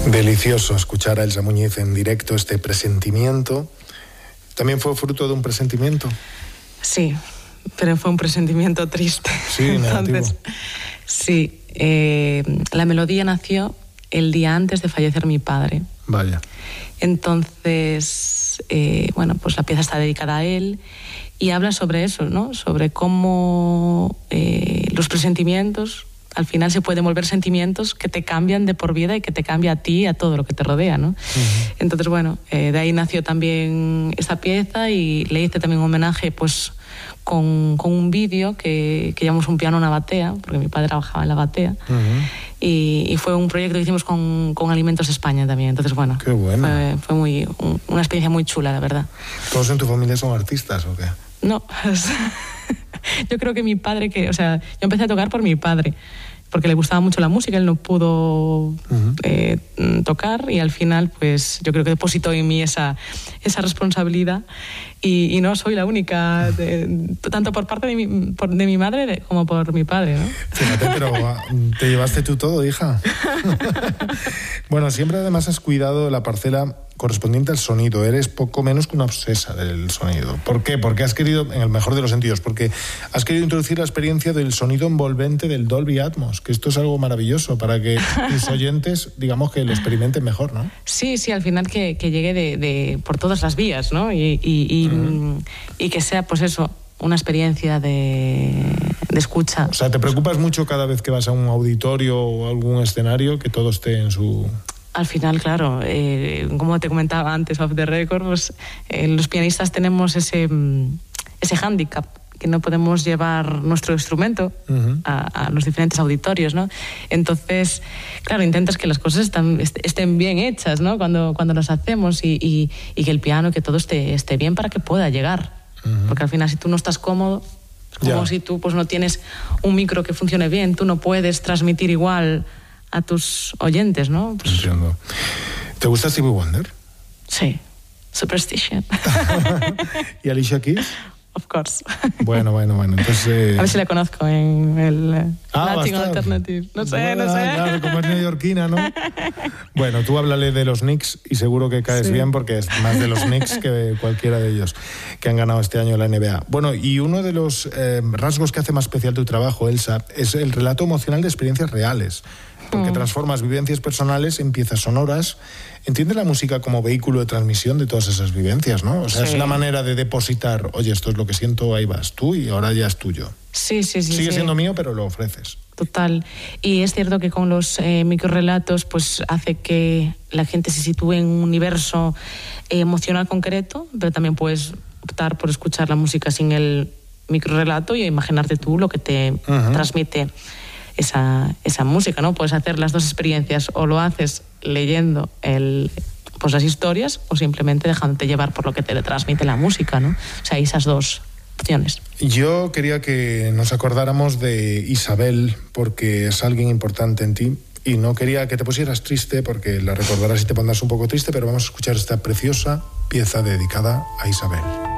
Delicioso escuchar a Elsa Muñiz en directo, este presentimiento. ¿También fue fruto de un presentimiento? Sí, pero fue un presentimiento triste. Sí, negativo. Entonces, sí, la melodía nació el día antes de fallecer mi padre. Vaya. Entonces, bueno, pues la pieza está dedicada a él y habla sobre eso, ¿no? Sobre cómo los presentimientos al final se pueden volver sentimientos que te cambian de por vida y que te cambia a ti y a todo lo que te rodea, ¿no? Uh-huh. Entonces, bueno, de ahí nació también esta pieza y le hice también un homenaje, pues, con un vídeo que llamamos Un piano, una batea, porque mi padre trabajaba en la batea. Uh-huh. Y fue un proyecto que hicimos con Alimentos España también. Entonces, bueno, qué bueno. Fue una experiencia muy chula, la verdad. ¿Todos en tu familia son artistas o qué? No, yo creo que mi padre, yo empecé a tocar por mi padre, porque le gustaba mucho la música, él no pudo tocar y al final, pues yo creo que depositó en mí esa responsabilidad y no soy la única, tanto por parte de mi madre como por mi padre, ¿no? Fíjate, pero te llevaste tú todo, hija. Bueno, siempre además has cuidado la parcela correspondiente al sonido. Eres poco menos que una obsesa del sonido. ¿Por qué? Porque has querido, en el mejor de los sentidos, porque has querido introducir la experiencia del sonido envolvente del Dolby Atmos, que esto es algo maravilloso para que tus oyentes, digamos, que lo experimenten mejor, ¿no? Sí, al final que llegue por todas las vías, ¿no? Y que sea, pues eso, una experiencia de escucha. O sea, ¿te preocupas mucho cada vez que vas a un auditorio o a algún escenario que todo esté en su...? Al final, claro, como te comentaba antes, off the record, pues, los pianistas tenemos ese hándicap, que no podemos llevar nuestro instrumento a los diferentes auditorios, ¿no? Entonces, claro, intentas que las cosas estén bien hechas, ¿no? Cuando las hacemos y que el piano, que todo esté bien para que pueda llegar. Porque al final, si tú no estás cómodo, es como si tú pues no tienes un micro que funcione bien, tú no puedes transmitir igual a tus oyentes, ¿no? Pues... Entiendo. ¿Te gusta Stevie Wonder? Sí, Superstition. ¿Y Alicia Keys? Of course. Bueno, entonces... A ver si la conozco en el Latin bastante. Alternative. No sé. Claro, como es neoyorquina, ¿no? Bueno, tú háblale de los Knicks y seguro que caes bien porque es más de los Knicks que cualquiera de ellos que han ganado este año la NBA. Bueno, y uno de los rasgos que hace más especial tu trabajo, Elsa, es el relato emocional de experiencias reales, porque transformas vivencias personales en piezas sonoras. Entiende la música como vehículo de transmisión de todas esas vivencias, ¿no? O sea, es una manera de depositar, oye, esto es lo que siento, ahí vas tú y ahora ya es tuyo. Sí. Sigue siendo mío, pero lo ofreces. Total. Y es cierto que con los microrrelatos pues hace que la gente se sitúe en un universo emocional concreto, pero también puedes optar por escuchar la música sin el microrrelato y imaginarte tú lo que te transmite esa música, ¿no? Puedes hacer las dos experiencias, o lo haces leyendo pues las historias o simplemente dejándote llevar por lo que te transmite la música, ¿no? O sea, esas dos opciones. Yo quería que nos acordáramos de Isabel porque es alguien importante en ti y no quería que te pusieras triste porque la recordarás y te pondrás un poco triste, pero vamos a escuchar esta preciosa pieza dedicada a Isabel.